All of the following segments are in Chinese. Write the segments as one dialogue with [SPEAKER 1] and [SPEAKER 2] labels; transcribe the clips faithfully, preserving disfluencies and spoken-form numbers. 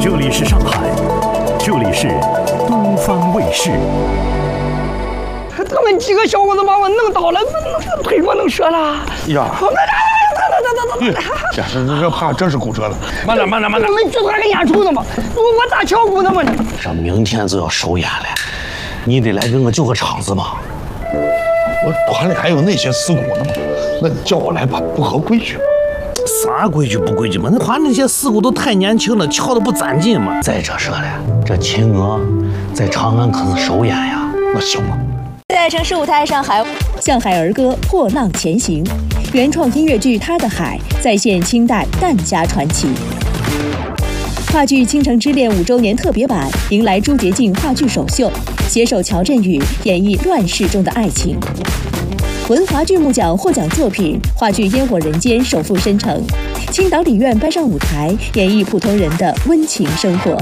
[SPEAKER 1] 这里是上海，这里是东方卫视。
[SPEAKER 2] 他们几个小伙子把我弄倒了，那腿给我弄折了。
[SPEAKER 3] 呀！呀，这这怕真是骨折了。慢点，慢点，慢点！
[SPEAKER 2] 你们剧团给演出的吗？我我咋敲鼓的吗？
[SPEAKER 4] 这明天就要首演了，你得来给我救个场子嘛。
[SPEAKER 3] 我团里还有那些死骨呢嘛，那你叫我来吧，不合规矩吗？
[SPEAKER 4] 啥规矩不规矩嘛？那团那些死骨都太年轻了，敲的不攒劲嘛。再者说了，这秦娥在长安可是首演呀。
[SPEAKER 3] 那行吧。
[SPEAKER 5] 在城市舞台上海，向海儿歌破浪前行，原创音乐剧《他的海》再现清代疍家传奇。话剧《倾城之恋》五周年特别版迎来朱洁静话剧首秀，携手乔振宇演绎乱世中的爱情。文华剧目奖获奖作品话剧《烟火人间》首赴申城，青岛理院搬上舞台，演绎普通人的温情生活。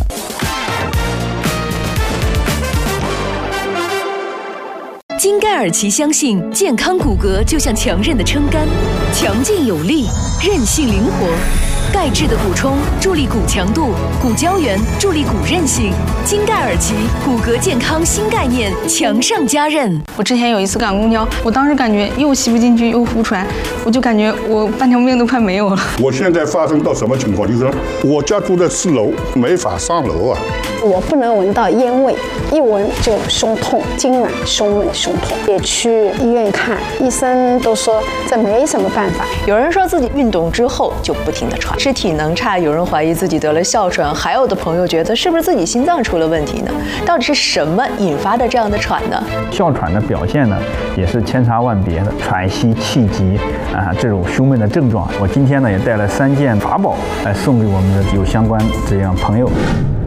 [SPEAKER 5] 金盖尔奇相信，健康骨骼就像强韧的撑杆，强劲有力，韧性灵活。钙质的补充助力骨强度，骨胶原助力骨韧性。金盖尔奇骨骼健康新概念，强上加韧。
[SPEAKER 6] 我之前有一次赶公交，我当时感觉又吸不进去又呼出来，我就感觉我半条命都快没有了。
[SPEAKER 7] 我现在发生到什么情况？就是我家住在四楼，没法上楼啊。
[SPEAKER 8] 我不能闻到烟味，一闻就胸痛，痉挛、胸闷、胸痛。也去医院看，医生都说这没什么办法。
[SPEAKER 9] 有人说自己运动之后就不停地喘，是体能差；有人怀疑自己得了哮喘，还有的朋友觉得是不是自己心脏出了问题呢？到底是什么引发的这样的喘呢？
[SPEAKER 10] 哮喘的表现呢，也是千差万别的，喘息、气急啊，这种胸闷的症状。我今天呢也带了三件法宝来送给我们的有相关这样朋友。